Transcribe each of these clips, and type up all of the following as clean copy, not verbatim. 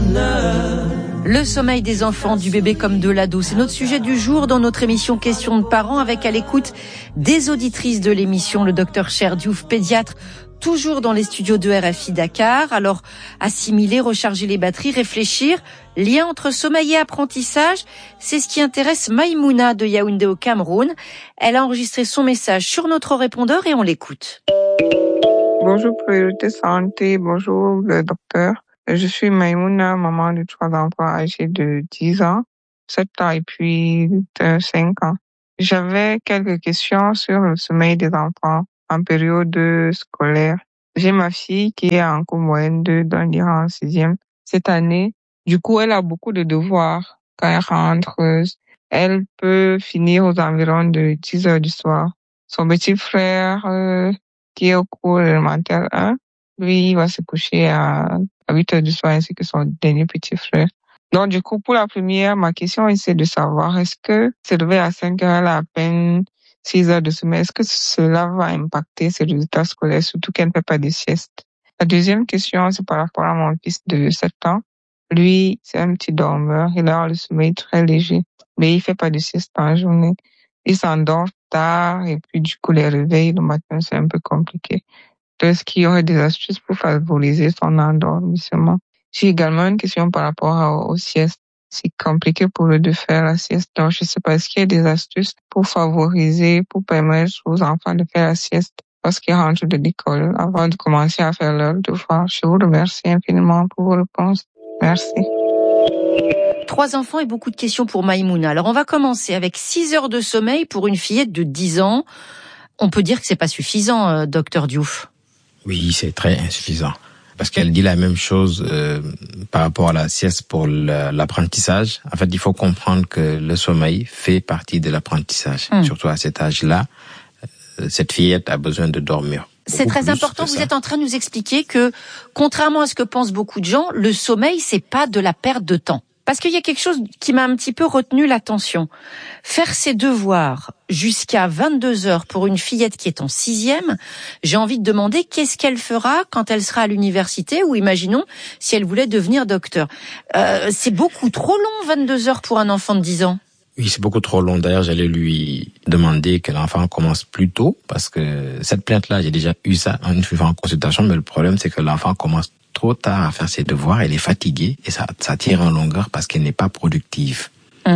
bonheur. Le sommeil des enfants, du bébé comme de l'ado, c'est notre sujet du jour dans notre émission Questions de parents, avec à l'écoute des auditrices de l'émission le docteur Cher Diouf, pédiatre, toujours dans les studios de RFI Dakar. Alors, assimiler, recharger les batteries, réfléchir, lien entre sommeil et apprentissage, c'est ce qui intéresse Maïmouna de Yaoundé au Cameroun. Elle a enregistré son message sur notre répondeur et on l'écoute. Bonjour Priorité Santé, bonjour le docteur. Je suis Maïmouna, maman de 3 enfants âgés de 10 ans, 7 ans et puis 5 ans. J'avais quelques questions sur le sommeil des enfants en période scolaire. J'ai ma fille qui est en cours moyenne 2, dans l'Iran en 6e cette année. Du coup, elle a beaucoup de devoirs. Quand elle rentre, elle peut finir aux environs de 10 heures du soir. Son petit frère, qui est au cours élémentaire 1, lui, il va se coucher à 8 heures du soir, ainsi que son dernier petit frère. Donc, du coup, pour la première, ma question, c'est de savoir, est-ce que se lever à 5 heures, elle a à peine 6 heures de sommeil, est-ce que cela va impacter ses résultats scolaires, surtout qu'elle ne fait pas de sieste? La deuxième question, c'est par rapport à mon fils de 7 ans. Lui, c'est un petit dormeur, il a le sommeil très léger, mais il fait pas de sieste en journée. Il s'endort tard et puis du coup, les réveils le matin, c'est un peu compliqué. Est-ce qu'il y aurait des astuces pour favoriser son endormissement? J'ai également une question par rapport aux siestes. C'est compliqué pour eux de faire la sieste. Donc, je sais pas, est-ce qu'il y a des astuces pour favoriser, pour permettre aux enfants de faire la sieste lorsqu'ils rentrent de l'école avant de commencer à faire leur devoir? Je vous remercie infiniment pour vos réponses. Merci. 3 enfants et beaucoup de questions pour Maïmouna. Alors, on va commencer avec 6 heures de sommeil pour une fillette de 10 ans. On peut dire que c'est pas suffisant, docteur Diouf. Oui, c'est très insuffisant. Parce qu'elle dit la même chose par rapport à la sieste pour l'apprentissage. En fait, il faut comprendre que le sommeil fait partie de l'apprentissage. Surtout à cet âge-là, cette fillette a besoin de dormir. C'est très important. Vous êtes en train de nous expliquer que, contrairement à ce que pensent beaucoup de gens, le sommeil, c'est pas de la perte de temps. Parce qu'il y a quelque chose qui m'a un petit peu retenu l'attention. Faire ses devoirs jusqu'à 22 heures pour une fillette qui est en 6e, j'ai envie de demander qu'est-ce qu'elle fera quand elle sera à l'université, ou imaginons si elle voulait devenir docteur. C'est beaucoup trop long, 22 heures pour un enfant de 10 ans. Oui, c'est beaucoup trop long. D'ailleurs, j'allais lui demander que l'enfant commence plus tôt, parce que cette plainte-là, j'ai déjà eu ça une fois en consultation, mais le problème, c'est que l'enfant commence trop tard à faire ses devoirs, elle est fatiguée et ça tire en longueur parce qu'elle n'est pas productive.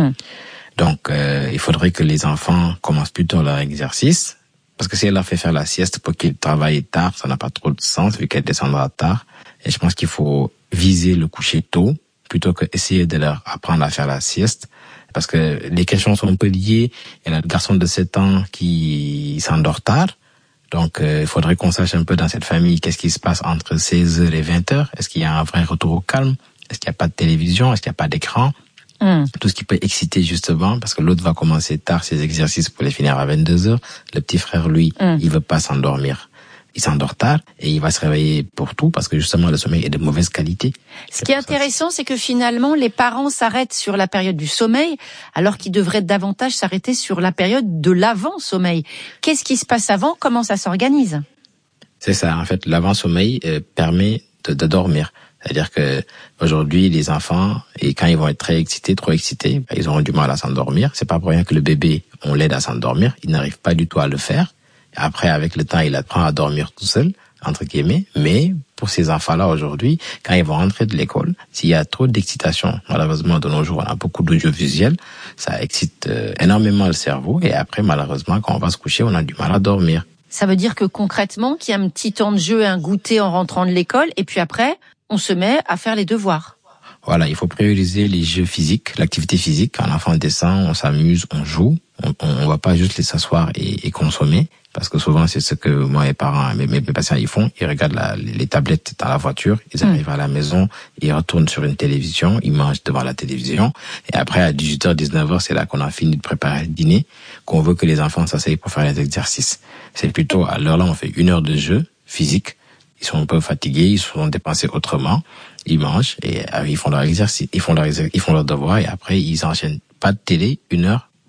Donc, il faudrait que les enfants commencent plus tôt leur exercice, parce que si elle leur fait faire la sieste pour qu'ils travaillent tard, ça n'a pas trop de sens vu qu'elle descendra tard. Et je pense qu'il faut viser le coucher tôt plutôt que essayer de leur apprendre à faire la sieste, parce que les questions sont un peu liées. Il y a le garçon de 7 ans qui s'endort tard. Donc, il faudrait qu'on sache un peu dans cette famille qu'est-ce qui se passe entre 16h et 20h. Est-ce qu'il y a un vrai retour au calme? Est-ce qu'il n'y a pas de télévision? Est-ce qu'il n'y a pas d'écran? Tout ce qui peut exciter justement, parce que l'autre va commencer tard ses exercices pour les finir à 22h. Le petit frère, lui, il veut pas s'endormir. Il s'endort tard et il va se réveiller pour tout parce que justement le sommeil est de mauvaise qualité. Ce qui est intéressant, c'est que finalement les parents s'arrêtent sur la période du sommeil alors qu'ils devraient davantage s'arrêter sur la période de l'avant-sommeil. Qu'est-ce qui se passe avant? Comment ça s'organise? C'est ça, en fait, l'avant-sommeil permet de dormir. C'est-à-dire que aujourd'hui, les enfants, et quand ils vont être très excités, trop excités, ils auront du mal à s'endormir. C'est pas pour rien que le bébé, on l'aide à s'endormir. Il n'arrive pas du tout à le faire. Après, avec le temps, il apprend à dormir tout seul, entre guillemets. Mais pour ces enfants-là, aujourd'hui, quand ils vont rentrer de l'école, s'il y a trop d'excitation, malheureusement, de nos jours, on a beaucoup d'audiovisuels, ça excite énormément le cerveau. Et après, malheureusement, quand on va se coucher, on a du mal à dormir. Ça veut dire que concrètement, qu'il y a un petit temps de jeu, un goûter en rentrant de l'école, et puis après, on se met à faire les devoirs. Voilà, il faut prioriser les jeux physiques, l'activité physique. Quand l'enfant descend, on s'amuse, on joue. On va pas juste les s'asseoir et consommer, parce que souvent c'est ce que moi mes parents, mes patients ils font. Ils regardent les tablettes dans la voiture, ils arrivent à la maison, ils retournent sur une télévision, ils mangent devant la télévision, et après à 18h, 19h, c'est là qu'on a fini de préparer le dîner, qu'on veut que les enfants s'asseyent pour faire les exercices. C'est plutôt à l'heure là, on fait 1 heure de jeu physique. Ils sont un peu fatigués, ils sont dépensés autrement, ils mangent et ils font leur exercice, ils font leur devoir et après ils enchaînent. Pas de télé, 1 heure,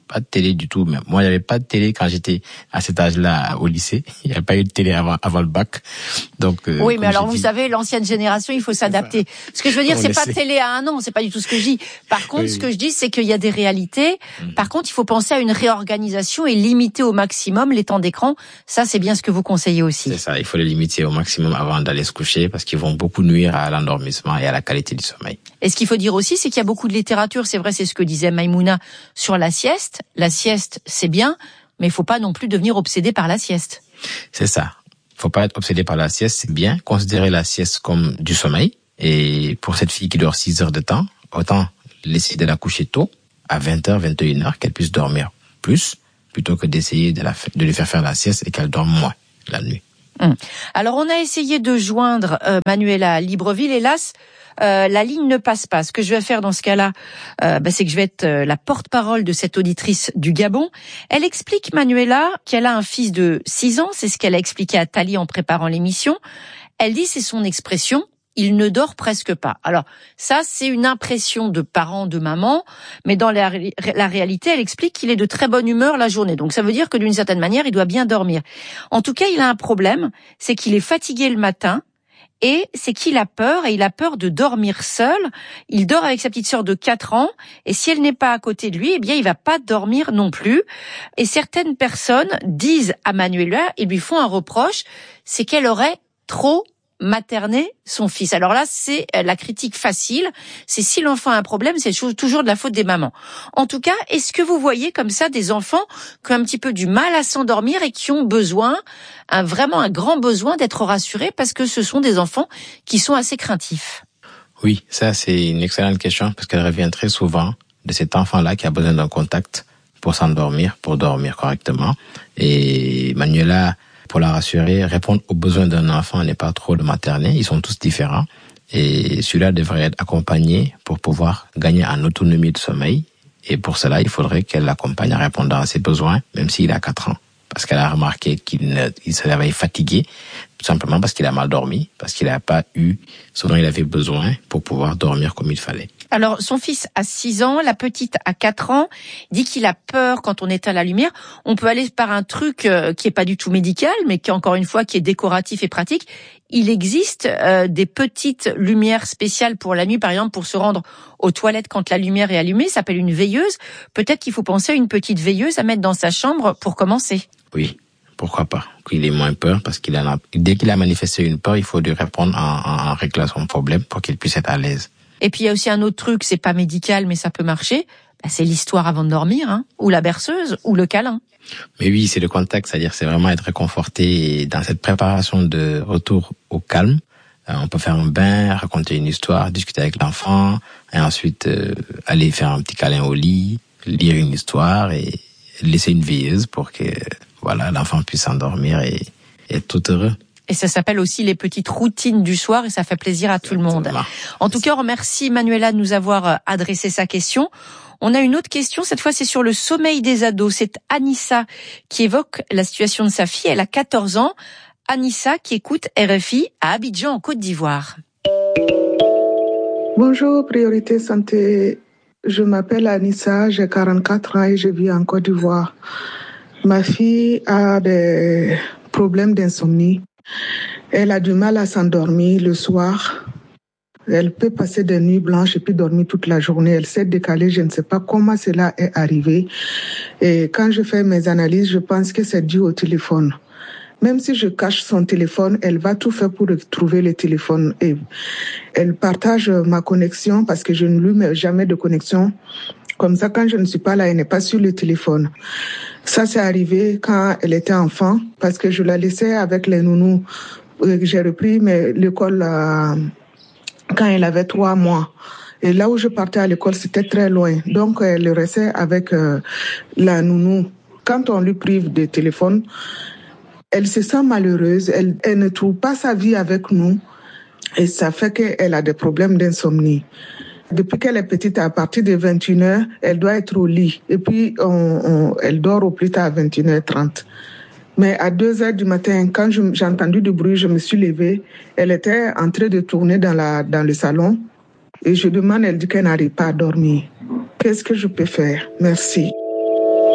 Pas de télé du tout, même. Moi, il n'y avait pas de télé quand j'étais à cet âge-là au lycée. Il n'y avait pas eu de télé avant le bac. Donc, oui, mais alors vous savez, l'ancienne génération, il faut s'adapter. Ce que je veux dire, c'est pas de télé à 1 an, c'est pas du tout ce que je dis. Par contre, ce que je dis, c'est qu'il y a des réalités. Par contre, il faut penser à une réorganisation et limiter au maximum les temps d'écran. Ça, c'est bien ce que vous conseillez aussi. C'est ça, il faut les limiter au maximum avant d'aller se coucher parce qu'ils vont beaucoup nuire à l'endormissement et à la qualité du sommeil. Et ce qu'il faut dire aussi, c'est qu'il y a beaucoup de littérature, c'est vrai, c'est ce que disait Maïmouna, sur la sieste. La sieste, c'est bien, mais il faut pas non plus devenir obsédé par la sieste. C'est ça. Faut pas être obsédé par la sieste, c'est bien. Considérer la sieste comme du sommeil. Et pour cette fille qui dort 6 heures de temps, autant laisser de la coucher tôt, à 20h, 21h, qu'elle puisse dormir plus, plutôt que d'essayer de lui faire la sieste et qu'elle dorme moins la nuit. Alors, on a essayé de joindre Manuela à Libreville. Hélas, la ligne ne passe pas. Ce que je vais faire dans ce cas-là, c'est que je vais être la porte-parole de cette auditrice du Gabon. Elle explique, Manuela, qu'elle a un fils de 6 ans. C'est ce qu'elle a expliqué à Thalie en préparant l'émission. Elle dit, c'est son expression, il ne dort presque pas. Alors, ça, c'est une impression de parents, de maman, mais dans la réalité, elle explique qu'il est de très bonne humeur la journée. Donc, ça veut dire que d'une certaine manière, il doit bien dormir. En tout cas, il a un problème, c'est qu'il est fatigué le matin, et c'est qu'il a peur, et il a peur de dormir seul. Il dort avec sa petite sœur de 4 ans, et si elle n'est pas à côté de lui, eh bien, il va pas dormir non plus. Et certaines personnes disent à Manuela, et lui font un reproche, c'est qu'elle aurait trop materner son fils. Alors là, c'est la critique facile. C'est si l'enfant a un problème, c'est toujours de la faute des mamans. En tout cas, est-ce que vous voyez comme ça des enfants qui ont un petit peu du mal à s'endormir et qui ont besoin, vraiment un grand besoin d'être rassurés parce que ce sont des enfants qui sont assez craintifs? Oui, ça c'est une excellente question parce qu'elle revient très souvent de cet enfant-là qui a besoin d'un contact pour s'endormir, pour dormir correctement. Et Manuela, pour la rassurer, répondre aux besoins d'un enfant n'est pas trop le materner. Ils sont tous différents. Et celui-là devrait être accompagné pour pouvoir gagner en autonomie de sommeil. Et pour cela, il faudrait qu'elle l'accompagne en répondant à ses besoins, même s'il a 4 ans. Parce qu'elle a remarqué qu'il se réveille fatigué, tout simplement parce qu'il a mal dormi, parce qu'il n'a pas eu ce dont il avait besoin pour pouvoir dormir comme il fallait. Alors, son fils a 6 ans, la petite a 4 ans, dit qu'il a peur quand on éteint la lumière. On peut aller par un truc qui est pas du tout médical, mais qui, encore une fois, qui est décoratif et pratique. Il existe des petites lumières spéciales pour la nuit, par exemple, pour se rendre aux toilettes quand la lumière est allumée. Ça s'appelle une veilleuse. Peut-être qu'il faut penser à une petite veilleuse à mettre dans sa chambre pour commencer. Oui, pourquoi pas. Qu'il ait moins peur, parce dès qu'il a manifesté une peur, il faut lui répondre en réglant son problème pour qu'il puisse être à l'aise. Et puis il y a aussi un autre truc, c'est pas médical, mais ça peut marcher. C'est l'histoire avant de dormir, ou la berceuse, ou le câlin. Mais oui, c'est le contact, c'est-à-dire c'est vraiment être réconforté. Et dans cette préparation de retour au calme, on peut faire un bain, raconter une histoire, discuter avec l'enfant, et ensuite aller faire un petit câlin au lit, lire une histoire et laisser une veilleuse pour que l'enfant puisse s'endormir et être tout heureux. Et ça s'appelle aussi les petites routines du soir et ça fait plaisir à tout le monde. En tout cas, on remercie Manuela de nous avoir adressé sa question. On a une autre question, cette fois c'est sur le sommeil des ados. C'est Anissa qui évoque la situation de sa fille, elle a 14 ans. Anissa qui écoute RFI à Abidjan en Côte d'Ivoire. Bonjour, Priorité Santé. Je m'appelle Anissa, j'ai 44 ans et je vis en Côte d'Ivoire. Ma fille a des problèmes d'insomnie. Elle a du mal à s'endormir le soir. Elle peut passer des nuits blanches et puis dormir toute la journée. Elle s'est décalée, je ne sais pas comment cela est arrivé. Et quand je fais mes analyses, je pense que c'est dû au téléphone. Même si je cache son téléphone, elle va tout faire pour retrouver le téléphone. Et elle partage ma connexion parce que je ne lui mets jamais de connexion. Comme ça, quand je ne suis pas là, elle n'est pas sur le téléphone. Ça, c'est arrivé quand elle était enfant parce que je la laissais avec les nounous. J'ai repris l'école quand elle avait 3 mois. Et là où je partais à l'école, c'était très loin. Donc, elle restait avec la nounou. Quand on lui prive de téléphone, elle se sent malheureuse. Elle ne trouve pas sa vie avec nous. Et ça fait qu'elle a des problèmes d'insomnie. Depuis qu'elle est petite, à partir de 21h, elle doit être au lit. Et puis, elle dort au plus tard à 21h30. Mais à 2h du matin, quand j'ai entendu du bruit, je me suis levée. Elle était en train de tourner dans le salon. Et je demande, elle dit qu'elle n'arrive pas à dormir. Qu'est-ce que je peux faire? Merci.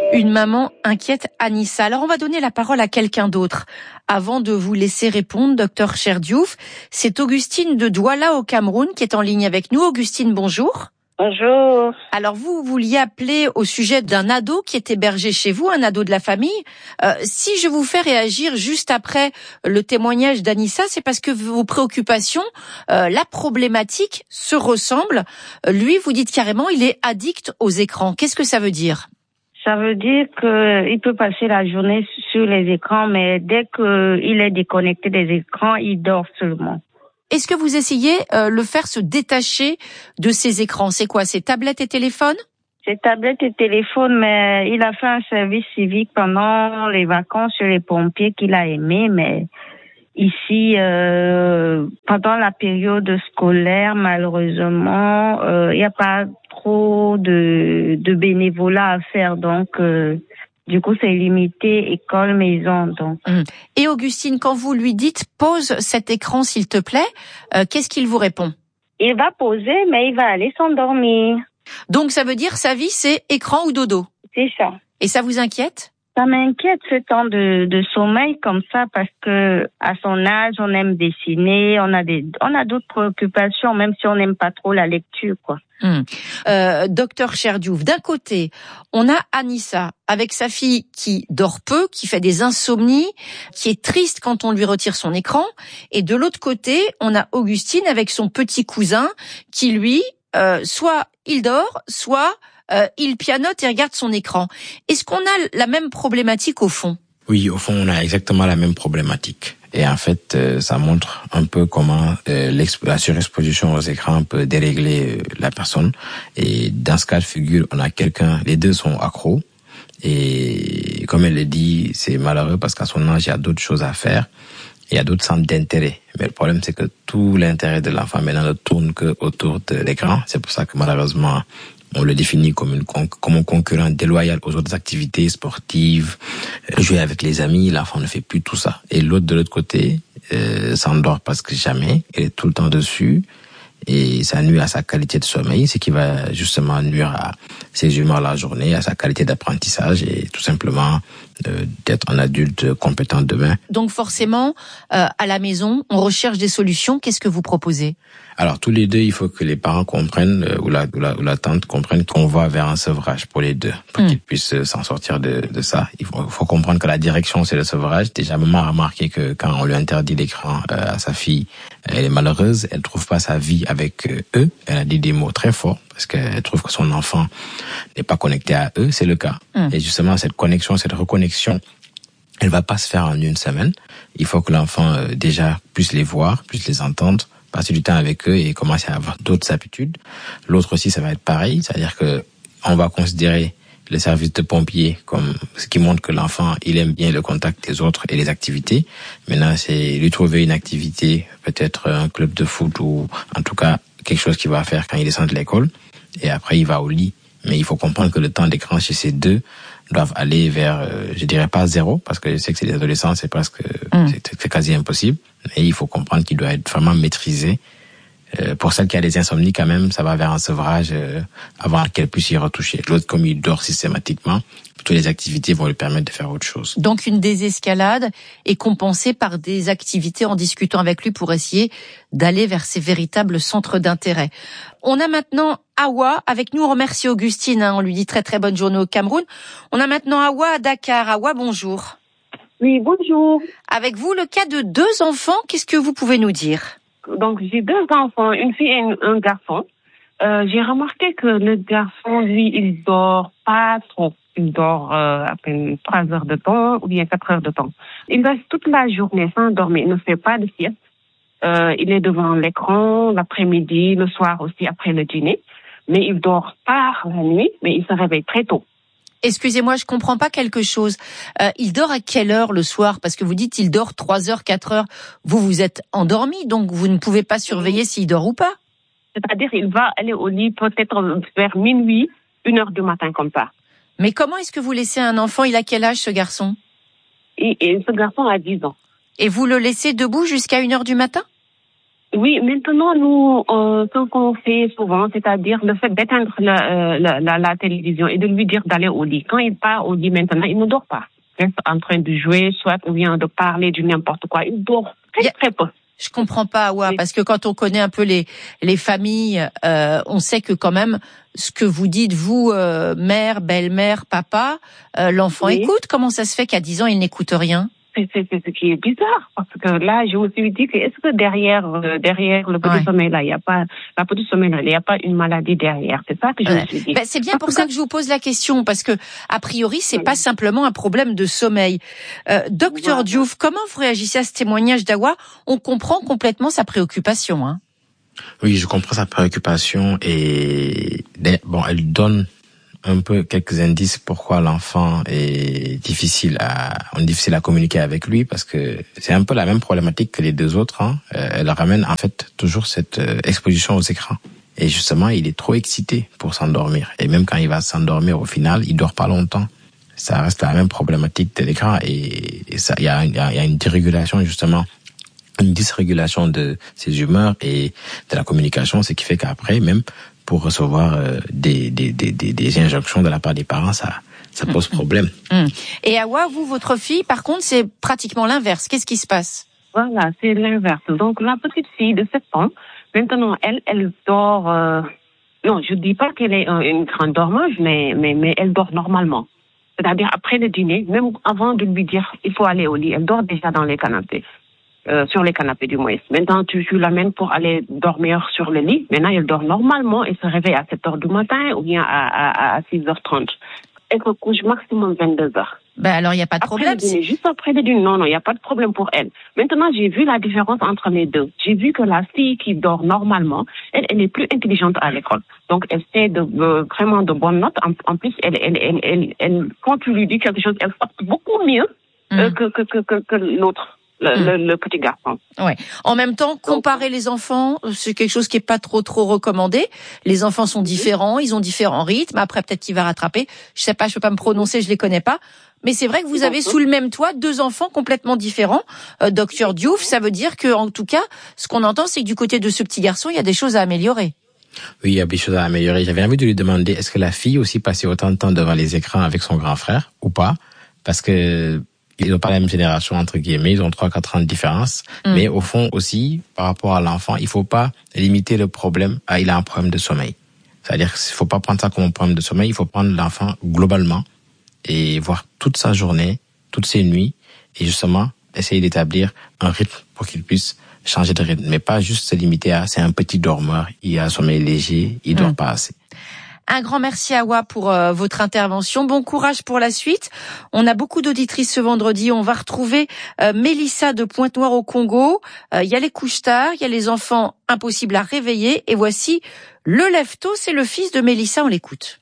Une maman inquiète, Anissa. Alors on va donner la parole à quelqu'un d'autre. Avant de vous laisser répondre, docteur Cherdiouf, c'est Augustine de Douala au Cameroun qui est en ligne avec nous. Augustine, bonjour. Bonjour. Alors vous vouliez appeler au sujet d'un ado qui est hébergé chez vous, un ado de la famille. Si je vous fais réagir juste après le témoignage d'Anissa, c'est parce que vos préoccupations, la problématique se ressemble. Lui, vous dites carrément, il est addict aux écrans. Qu'est-ce que ça veut dire ? Ça veut dire qu'il peut passer la journée sur les écrans, mais dès qu'il est déconnecté des écrans, il dort seulement. Est-ce que vous essayez le faire se détacher de ses écrans ? C'est quoi, ses tablettes et téléphones ? C'est tablette et téléphone, mais il a fait un service civique pendant les vacances chez les pompiers qu'il a aimé, mais ici, pendant la période scolaire, malheureusement, il n'y a pas trop de bénévolat à faire, donc du coup c'est limité école maison. Donc. Et Augustine, quand vous lui dites pose cet écran s'il te plaît, qu'est-ce qu'il vous répond ? Il va poser, mais il va aller s'endormir. Donc ça veut dire sa vie c'est écran ou dodo ? C'est ça. Et ça vous inquiète ? Ça m'inquiète ce temps de sommeil comme ça parce que à son âge on aime dessiner, on a d'autres préoccupations même si on n'aime pas trop la lecture quoi. Docteur Cherdiouf, d'un côté, on a Anissa avec sa fille qui dort peu, qui fait des insomnies, qui est triste quand on lui retire son écran, et de l'autre côté, on a Augustine avec son petit cousin qui lui, soit il dort, soit il pianote et regarde son écran. Est-ce qu'on a la même problématique au fond ? Oui, au fond, on a exactement la même problématique. Et en fait, ça montre un peu comment la surexposition aux écrans peut dérégler la personne. Et dans ce cas de figure, on a les deux sont accros. Et comme elle le dit, c'est malheureux parce qu'à son âge, il y a d'autres choses à faire. Il y a d'autres centres d'intérêt. Mais le problème, c'est que tout l'intérêt de l'enfant maintenant ne tourne que autour de l'écran. C'est pour ça que malheureusement, on le définit comme un concurrent déloyal aux autres activités sportives, jouer avec les amis. L'enfant ne fait plus tout ça. Et l'autre de l'autre côté s'endort parce que jamais, il est tout le temps dessus. Et ça nuit à sa qualité de sommeil, ce qui va justement nuire à ses humeurs la journée, à sa qualité d'apprentissage et tout simplement d'être un adulte compétent demain. Donc forcément, à la maison, on recherche des solutions. Qu'est-ce que vous proposez ? Alors tous les deux, il faut que les parents comprennent ou la tante comprenne qu'on va vers un sevrage pour les deux, pour qu'ils puissent s'en sortir de ça. Il faut comprendre que la direction c'est le sevrage. Déjà maman a remarqué que quand on lui interdit l'écran à sa fille, elle est malheureuse, elle trouve pas sa vie avec eux. Elle a dit des mots très forts parce qu'elle trouve que son enfant n'est pas connecté à eux, c'est le cas. Et justement cette connexion, cette reconnexion, elle va pas se faire en une semaine. Il faut que l'enfant déjà puisse les voir, puisse les entendre, passer du temps avec eux et commencer à avoir d'autres habitudes. L'autre aussi, ça va être pareil, c'est-à-dire que on va considérer le service de pompiers comme ce qui montre que l'enfant, il aime bien le contact des autres et les activités. Maintenant, c'est lui trouver une activité, peut-être un club de foot ou en tout cas quelque chose qu'il va faire quand il descend de l'école. Et après, il va au lit. Mais il faut comprendre que le temps d'écran chez ces deux doivent aller vers, je dirais pas zéro, parce que je sais que c'est des adolescents, c'est presque, c'est quasi impossible. Mais il faut comprendre qu'il doit être vraiment maîtrisé. Pour celle qui a des insomnies, quand même, ça va vers un sevrage avant qu'elle puisse y retoucher. L'autre, comme il dort systématiquement, toutes les activités vont lui permettre de faire autre chose. Donc une désescalade est compensée par des activités en discutant avec lui pour essayer d'aller vers ses véritables centres d'intérêt. On a maintenant Awa avec nous. On remercie Augustine, on lui dit très très bonne journée au Cameroun. On a maintenant Awa à Dakar. Awa, bonjour. Oui, bonjour. Avec vous, le cas de 2 enfants, qu'est-ce que vous pouvez nous dire ? Donc, j'ai 2 enfants, une fille et un garçon. J'ai remarqué que le garçon, lui, il dort pas trop. Il dort à peine 3 heures de temps ou bien 4 heures de temps. Il reste toute la journée sans dormir. Il ne fait pas de sieste. Il est devant l'écran l'après-midi, le soir aussi après le dîner. Mais il dort pas la nuit, mais il se réveille très tôt. Excusez-moi, je comprends pas quelque chose. Il dort à quelle heure le soir ? Parce que vous dites il dort 3 heures, 4 heures. Vous êtes endormi, donc vous ne pouvez pas surveiller s'il dort ou pas. C'est-à-dire, il va aller au lit peut-être vers minuit, 1 heure du matin comme ça. Mais comment est-ce que vous laissez un enfant ? Il a quel âge ce garçon ? Et ce garçon a 10 ans. Et vous le laissez debout jusqu'à 1 heure du matin ? Oui, maintenant, nous, ce qu'on fait souvent, c'est-à-dire le fait d'éteindre la télévision et de lui dire d'aller au lit. Quand il part au lit maintenant, il ne dort pas. Il reste en train de jouer, soit ou bien de parler de n'importe quoi. Il dort très peu. Je comprends pas, Awa, parce que quand on connaît un peu les familles, on sait que quand même, ce que vous dites, vous, mère, belle-mère, papa, l'enfant écoute. Comment ça se fait qu'à 10 ans, il n'écoute rien? C'est ce qui est bizarre, parce que là, je me suis dit que est-ce que derrière le petit sommeil là, il n'y a pas la petite sommeil là, il n'y a pas une maladie derrière. C'est ça que je me suis dit. C'est bien pour ça que je vous pose la question, parce que a priori, c'est pas simplement un problème de sommeil. Docteur Diouf, comment vous réagissez à ce témoignage d'Awa? On comprend complètement sa préoccupation, hein. Oui, je comprends sa préoccupation et bon, elle donne un peu quelques indices pourquoi l'enfant est difficile à communiquer avec lui, parce que c'est un peu la même problématique que les deux autres, hein. Elle ramène en fait toujours cette exposition aux écrans. Et justement, il est trop excité pour s'endormir. Et même quand il va s'endormir, au final, il dort pas longtemps. Ça reste la même problématique de l'écran, et ça, il y a une dérégulation, justement, une dysrégulation de ses humeurs et de la communication, ce qui fait qu'après, même pour recevoir des injonctions de la part des parents, ça pose problème. Et Awa, vous, votre fille, par contre, c'est pratiquement l'inverse. Qu'est-ce qui se passe? Voilà, c'est l'inverse. Donc la petite fille de 7 ans, maintenant, elle dort. Non, je dis pas qu'elle est une grande dormeuse, mais elle dort normalement. C'est-à-dire après le dîner, même avant de lui dire il faut aller au lit, elle dort déjà dans les canapés. Sur les canapés du moins. Maintenant, tu l'amènes pour aller dormir sur le lit. Maintenant, elle dort normalement et se réveille à 7h du matin ou bien à 6h30. Elle se couche maximum 22h. Ben alors, il n'y a pas de problème. Juste après le dîner, non, il n'y a pas de problème pour elle. Maintenant, j'ai vu la différence entre les deux. J'ai vu que la fille qui dort normalement, elle est plus intelligente à l'école. Donc, elle fait vraiment de bonnes notes. En plus, elle, quand tu lui dis quelque chose, elle fait beaucoup mieux que l'autre. Le petit garçon. Ouais. En même temps, comparer les enfants, c'est quelque chose qui est pas trop recommandé. Les enfants sont différents, ils ont différents rythmes. Après, peut-être qu'il va rattraper. Je sais pas, je peux pas me prononcer, je les connais pas. Mais c'est vrai que vous avez sous le même toit 2 enfants complètement différents. Docteur Diouf, ça veut dire que, en tout cas, ce qu'on entend, c'est que du côté de ce petit garçon, il y a des choses à améliorer. Oui, il y a des choses à améliorer. J'avais envie de lui demander, est-ce que la fille aussi passait autant de temps devant les écrans avec son grand frère ou pas? Parce que ils n'ont pas la même génération, entre guillemets, ils ont 3-4 ans de différence. Mais au fond aussi, par rapport à l'enfant, il faut pas limiter le problème à il a un problème de sommeil. C'est-à-dire qu'il faut pas prendre ça comme un problème de sommeil, il faut prendre l'enfant globalement et voir toute sa journée, toutes ses nuits, et justement essayer d'établir un rythme pour qu'il puisse changer de rythme. Mais pas juste se limiter à c'est un petit dormeur, il a un sommeil léger, il dort pas assez. Un grand merci Awa pour votre intervention. Bon courage pour la suite. On a beaucoup d'auditrices ce vendredi. On va retrouver Mélissa de Pointe-Noire au Congo. Il y a les couches tard, il y a les enfants impossibles à réveiller. Et voici le lève-tôt, c'est le fils de Mélissa. On l'écoute.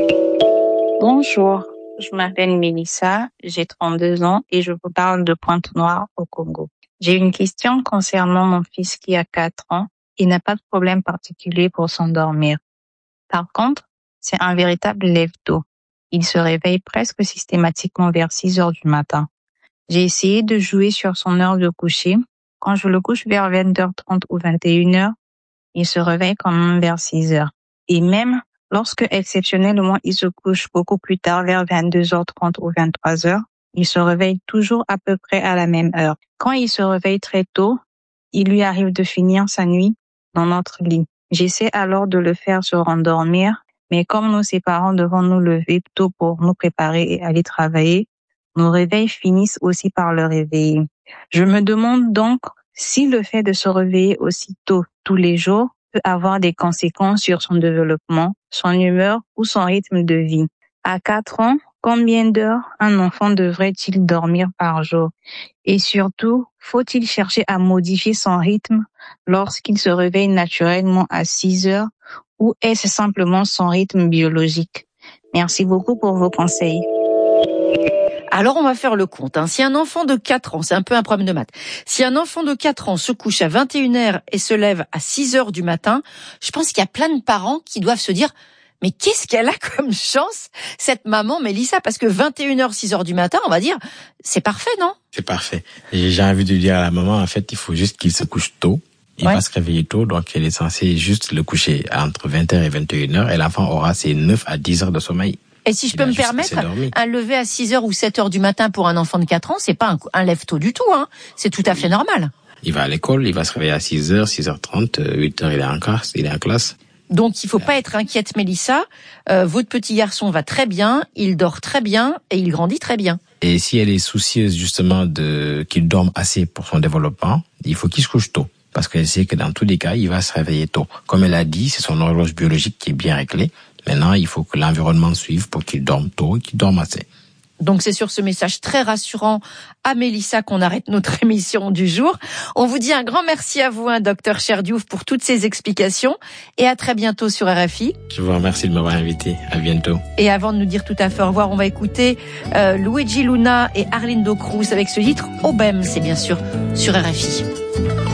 Bonjour, je m'appelle Mélissa, j'ai 32 ans et je vous parle de Pointe-Noire au Congo. J'ai une question concernant mon fils qui a 4 ans. Il n'a pas de problème particulier pour s'endormir. Par contre, c'est un véritable lève-tôt. Il se réveille presque systématiquement vers 6h du matin. J'ai essayé de jouer sur son heure de coucher. Quand je le couche vers 20h30 ou 21h, il se réveille quand même vers 6h. Et même lorsque, exceptionnellement, il se couche beaucoup plus tard vers 22h30 ou 23h, il se réveille toujours à peu près à la même heure. Quand il se réveille très tôt, il lui arrive de finir sa nuit dans notre lit. J'essaie alors de le faire se rendormir, mais comme nous, ses parents, devons nous lever tôt pour nous préparer et aller travailler, nos réveils finissent aussi par le réveiller. Je me demande donc si le fait de se réveiller aussi tôt tous les jours peut avoir des conséquences sur son développement, son humeur ou son rythme de vie. À 4 ans, combien d'heures un enfant devrait-il dormir par jour? Et surtout, faut-il chercher à modifier son rythme lorsqu'il se réveille naturellement à 6 heures ou est-ce simplement son rythme biologique? Merci beaucoup pour vos conseils. Alors, on va faire le compte. Si un enfant de 4 ans, c'est un peu un problème de maths, si un enfant de 4 ans se couche à 21h et se lève à 6h du matin, je pense qu'il y a plein de parents qui doivent se dire « Mais qu'est-ce qu'elle a comme chance, cette maman Mélissa ?» Parce que 21h, 6h du matin, on va dire, c'est parfait, non? C'est parfait. Et j'ai envie de dire à la maman, en fait, il faut juste qu'il se couche tôt. Il va se réveiller tôt, donc elle est censée juste le coucher entre 20h et 21h et l'enfant aura ses 9 à 10 heures de sommeil. Et si je peux me permettre, un lever à 6h ou 7h du matin pour un enfant de 4 ans, c'est pas un lève-tôt du tout, hein. C'est tout à fait normal. Il va à l'école, il va se réveiller à 6h, 6h30, 8h il est en classe. Donc il faut pas être inquiète, Mélissa. Votre petit garçon va très bien, il dort très bien et il grandit très bien. Et si elle est soucieuse justement qu'il dorme assez pour son développement, il faut qu'il se couche tôt. Parce qu'elle sait que dans tous les cas, il va se réveiller tôt. Comme elle a dit, c'est son horloge biologique qui est bien réglée. Maintenant, il faut que l'environnement suive pour qu'il dorme tôt et qu'il dorme assez. Donc c'est sur ce message très rassurant à Mélissa qu'on arrête notre émission du jour. On vous dit un grand merci à vous, Dr Cherdiouf, pour toutes ces explications et à très bientôt sur RFI. Je vous remercie de m'avoir invité. À bientôt. Et avant de nous dire tout à fait au revoir, on va écouter Luigi Luna et Arlindo Cruz avec ce titre Obem, c'est bien sûr sur RFI.